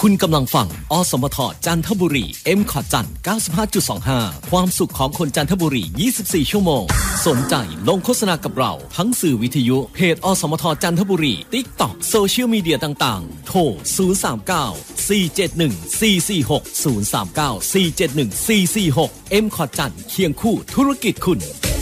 คุณกำลังฟังอสมทจันทบุรี M ขอจัน 95.25 ความสุขของคนจันทบุรี 24 ชั่วโมงสนใจลงโฆษณากับเราทั้งสื่อวิทยุเพจอสมทจันทบุรี TikTok โซเชียลมีเดียต่างๆโทร 039 471 446 039 471 446 M ขอจันเคียงคู่ธุรกิจคุณ